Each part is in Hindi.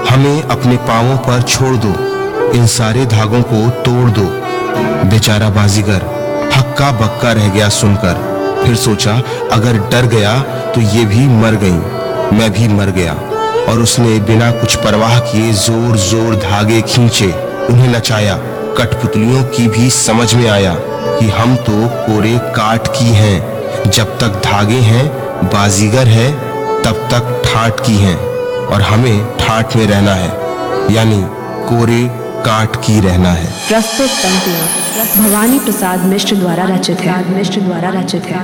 हमें अपने पांवों पर छोड़ दो, इन सारे धागों को तोड़ दो। बेचारा बाजीगर हक्का बक्का रह गया सुनकर। फिर सोचा अगर डर गया तो ये भी मर गईं, मैं भी मर गया। और उसने बिना कुछ परवाह किए जोर जोर धागे खींचे, उन्हें नचाया। कठपुतलियों की भी समझ में आया कि हम तो कोरे काठ की हैं। जब तक धागे हैं बाजीगर है, तब तक ठाठ की हैं और हमें ठाठ में रहना है, यानी कोरे काठ की रहना है। प्रस्तुत पंक्तियां भवानी प्रसाद मिश्र द्वारा रचित है।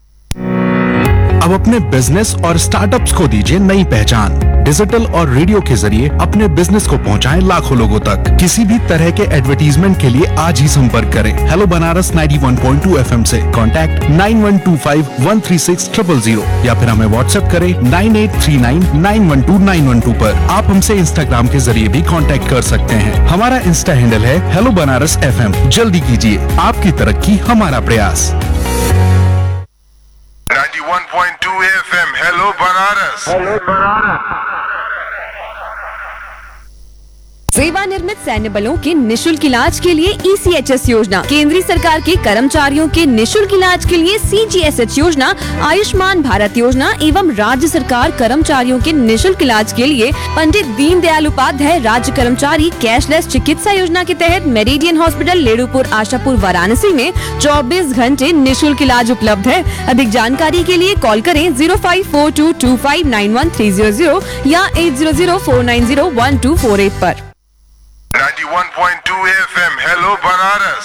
अब अपने बिजनेस और स्टार्टअप्स को दीजिए नई पहचान। डिजिटल और रेडियो के जरिए अपने बिजनेस को पहुंचाएं लाखों लोगों तक। किसी भी तरह के एडवर्टीजमेंट के लिए आज ही संपर्क करें हेलो बनारस 91.2 FM से। कॉन्टैक्ट 9125136000 या फिर हमें व्हाट्सएप करें 9839912912 पर। आप हमसे इंस्टाग्राम के जरिए भी कांटेक्ट कर सकते हैं। हमारा इंस्टा हैंडल है हेलो बनारस FM। जल्दी कीजिए, आपकी तरक्की हमारा प्रयास। 91.2 FM, हेलो बनारस। सेवानिवृत्त सैन्य बलों के निशुल्क इलाज के लिए ECHS योजना, केंद्रीय सरकार के कर्मचारियों के निशुल्क इलाज के लिए CGSH योजना, आयुष्मान भारत योजना एवं राज्य सरकार कर्मचारियों के निशुल्क इलाज के लिए पंडित दीनदयाल उपाध्याय राज्य कर्मचारी कैशलेस चिकित्सा योजना के तहत मेरिडियन हॉस्पिटल लेडुपुर आशापुर वाराणसी में 24 घंटे निशुल्क इलाज उपलब्ध है। अधिक जानकारी के लिए कॉल करें 0542259130 या 8004901248 पर। 91.2 FM, हेलो बनारस।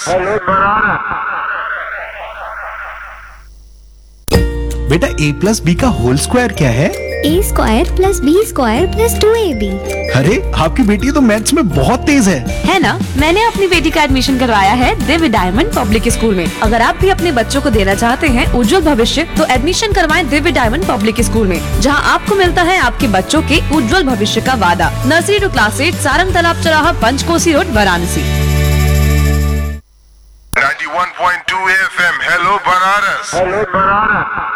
बेटा A+B का होल स्क्वायर क्या है? A² + B² + 2AB। अरे आपकी बेटी तो मैथ्स में बहुत तेज है ना? मैंने अपनी बेटी का एडमिशन करवाया है दिव्य डायमंड पब्लिक स्कूल में। अगर आप भी अपने बच्चों को देना चाहते हैं उज्जवल भविष्य, तो एडमिशन करवाएं दिव्य डायमंड पब्लिक स्कूल में, जहां आपको मिलता है आपके बच्चों के उज्जवल भविष्य का वादा। नर्सरी टू क्लास 8, सारंग तालाब चौराहा, पंचकोसी road, Varanasi. 91.2 FM, hello Banaras.